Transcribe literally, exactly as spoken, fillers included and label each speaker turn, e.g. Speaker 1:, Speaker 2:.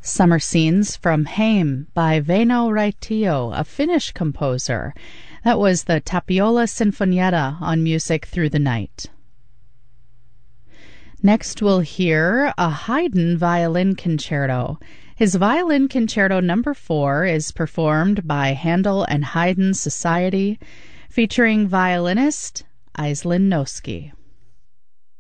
Speaker 1: Summer Scenes from Heim by Väinö Raitio, a Finnish composer. That was the Tapiola Sinfonietta on Music Through the Night. Next we'll hear a Haydn violin concerto. His Violin Concerto number four is performed by Handel and Haydn Society, featuring violinist Iselin Noski.